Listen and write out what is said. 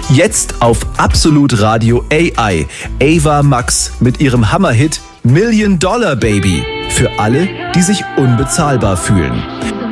Jetzt auf Absolut Radio AI. Ava Max mit ihrem Hammerhit $1 Million Baby. Für alle, die sich unbezahlbar fühlen.